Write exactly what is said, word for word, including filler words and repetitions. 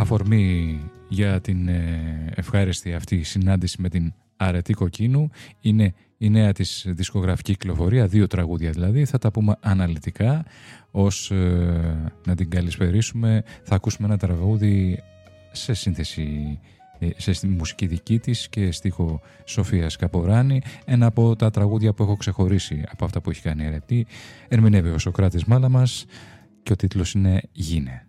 αφορμή για την ευχάριστη αυτή συνάντηση με την Αρετή Κοκκίνου είναι η νέα της δισκογραφική κυκλοφορία, δύο τραγούδια δηλαδή. Θα τα πούμε αναλυτικά, ως ε, να την καλησπερίσουμε. Θα ακούσουμε ένα τραγούδι σε σύνθεση, σε μουσική δική της και στίχο Σοφίας Καποράνη. Ένα από τα τραγούδια που έχω ξεχωρίσει από αυτά που έχει κάνει η Αρετή. Ερμηνεύει ο Σωκράτης Μάλαμας και ο τίτλος είναι «Γίνε».